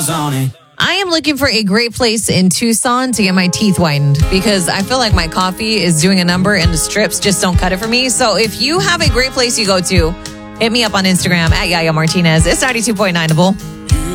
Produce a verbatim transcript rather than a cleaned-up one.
goes on it. I am looking for a great place in Tucson to get my teeth whitened because I feel like my coffee is doing a number and the strips just don't cut it for me. So if you have a great place you go to, hit me up on Instagram at Yaya Martinez. It's ninety-two point nine The Bull.